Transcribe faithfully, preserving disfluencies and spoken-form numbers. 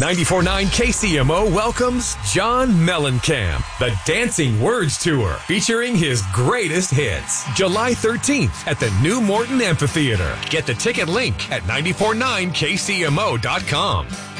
ninety-four point nine K C M O welcomes John Mellencamp, the Dancing Words Tour, featuring his greatest hits. July thirteenth at the New Morton Amphitheater. Get the ticket link at nine four nine K C M O dot com.